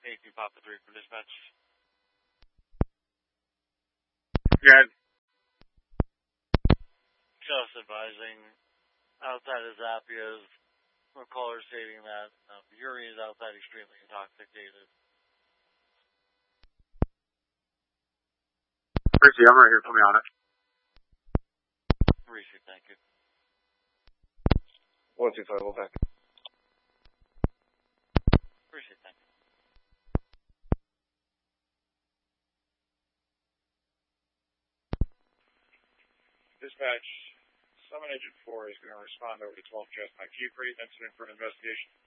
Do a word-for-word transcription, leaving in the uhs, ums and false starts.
eighteen Papa three for dispatch. Good. Just advising, outside of Zappia's, a caller stating that uh, urine is outside extremely intoxicated. Percy, I'm right here. Put me on it. Appreciate, thank you. one two five, we'll back. Appreciate, thank you. Dispatch, Summon Agent four is going to respond over to twelve Just Mike. Q for incident for an investigation.